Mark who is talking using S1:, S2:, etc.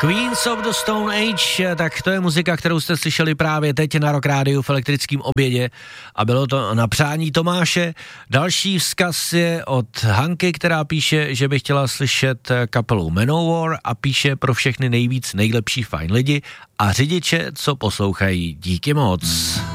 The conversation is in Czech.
S1: Queens of the Stone Age, tak to je muzika, kterou jste slyšeli právě teď na Rock Rádiu v elektrickém obědě a bylo to na přání Tomáše. Další vzkaz je od Hanky, která píše, že by chtěla slyšet kapelu Manowar a píše pro všechny nejvíc nejlepší fajn lidi a řidiče, co poslouchají. Díky moc.